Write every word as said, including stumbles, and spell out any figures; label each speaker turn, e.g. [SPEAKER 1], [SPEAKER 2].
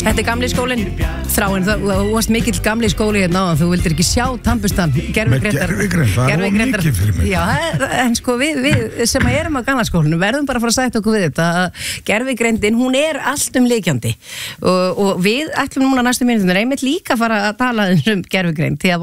[SPEAKER 1] Þetta er gamli skólinn. Þráinn, þú varst mikill gamli skóli hérna á, þú vildir ekki sjá tannburstan. Gervigreindar.
[SPEAKER 2] Gervigreind, það er of mikið fyrir mig.
[SPEAKER 1] Já, en sko við, við sem erum á gamla skólinu verðum bara að fara að sætta okkur við þetta. Gervigreindin, hún er allt um leikjandi og, og við ætlum núna næstu mínútur einmitt líka að fara að tala um gervigreind því að